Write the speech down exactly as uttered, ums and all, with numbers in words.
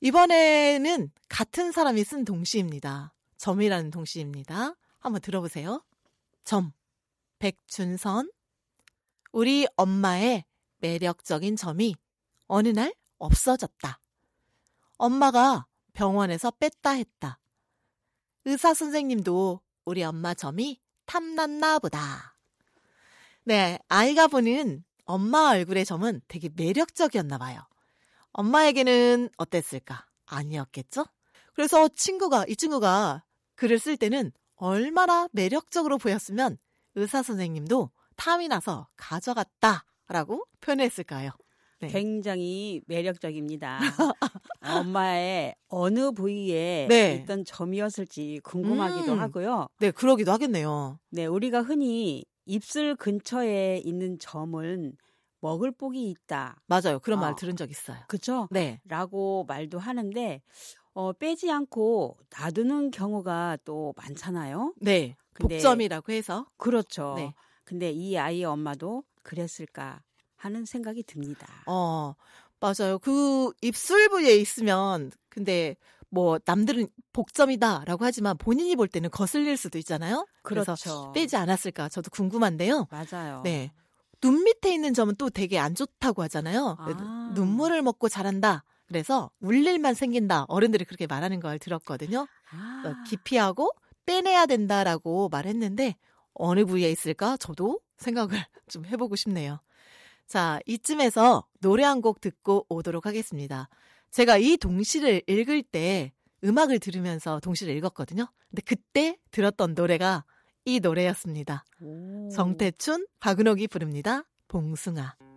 이번에는 같은 사람이 쓴 동시입니다. 점이라는 동시입니다. 한번 들어보세요. 점, 백준선. 우리 엄마의 매력적인 점이 어느 날 없어졌다. 엄마가 병원에서 뺐다 했다. 의사 선생님도 우리 엄마 점이 탐났나 보다. 네, 아이가 보는 엄마 얼굴의 점은 되게 매력적이었나 봐요. 엄마에게는 어땠을까? 아니었겠죠? 그래서 친구가, 이 친구가 글을 쓸 때는 얼마나 매력적으로 보였으면 의사 선생님도 탐이 나서 가져갔다라고 표현했을까요? 네. 굉장히 매력적입니다. 엄마의 어느 부위에 네. 있던 점이었을지 궁금하기도 음. 하고요. 네, 그러기도 하겠네요. 네, 우리가 흔히 입술 근처에 있는 점은 먹을 복이 있다. 맞아요. 그런 어. 말 들은 적 있어요. 그렇죠? 네. 라고 말도 하는데 어, 빼지 않고 놔두는 경우가 또 많잖아요. 네. 근데- 복점이라고 해서. 그렇죠. 네. 근데 이 아이의 엄마도 그랬을까 하는 생각이 듭니다. 어, 맞아요. 그 입술 부위에 있으면 근데 뭐 남들은 복점이다라고 하지만 본인이 볼 때는 거슬릴 수도 있잖아요. 그래서 그렇죠. 빼지 않았을까 저도 궁금한데요. 맞아요. 네. 눈 밑에 있는 점은 또 되게 안 좋다고 하잖아요. 아. 눈물을 먹고 자란다. 그래서 울 일만 생긴다. 어른들이 그렇게 말하는 걸 들었거든요. 아. 어, 기피하고 빼내야 된다라고 말했는데 어느 부위에 있을까? 저도 생각을 좀 해보고 싶네요. 자, 이쯤에서 노래 한 곡 듣고 오도록 하겠습니다. 제가 이 동시를 읽을 때 음악을 들으면서 동시를 읽었거든요. 근데 그때 들었던 노래가 이 노래였습니다. 오. 정태춘, 박은옥이 부릅니다. 봉숭아.